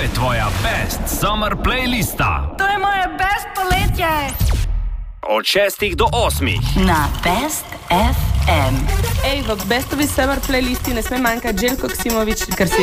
je tvoja best summer playlista. To je moje best poletje. Od 6 do 8. Na Best FM. Ej, v bestovi summer playlisti ne sme manjkati Željko Ksimović, ker si